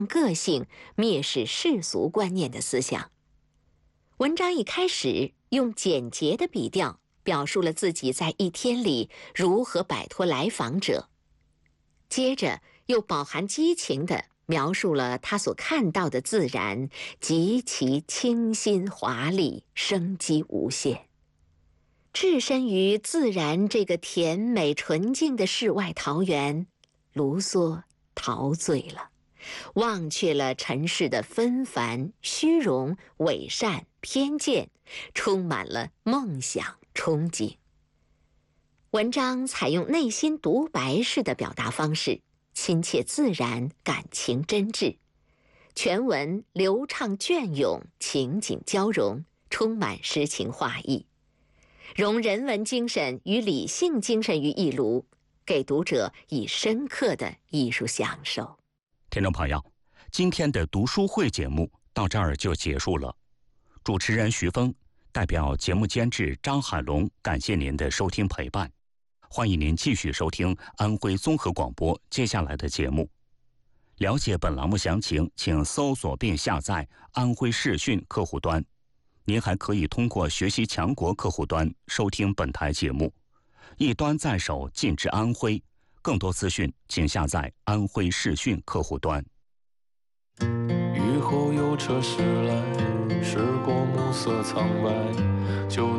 个性、蔑视世俗观念的思想。文章一开始用简洁的笔调表述了自己在一天里如何摆脱来访者，接着又饱含激情地描述了他所看到的自然极其清新华丽，生机无限。置身于自然这个甜美纯净的世外桃源，卢梭陶醉了，忘却了尘世的纷繁、虚荣、伪善、偏见，充满了梦想、憧憬。文章采用内心独白式的表达方式，亲切自然，感情真挚。全文流畅隽永，情景交融，充满诗情画意，融人文精神与理性精神于一炉，给读者以深刻的艺术享受。 听众朋友，今天的读书会节目到这儿就结束了。主持人徐峰代表节目监制张海龙，感谢您的收听陪伴。欢迎您继续收听安徽综合广播接下来的节目。了解本栏目详情，请搜索并下载安徽视讯客户端。您还可以通过学习强国客户端收听本台节目。一端在手，尽知安徽。更多资讯请下载安徽视讯客户端。 雨后有车驶来，驶过暮色苍白，就